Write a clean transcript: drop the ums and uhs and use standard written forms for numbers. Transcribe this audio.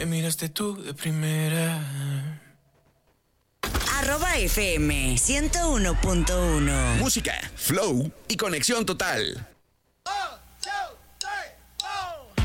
miraste tú de primera. @FM 101.1. Música, flow y conexión total.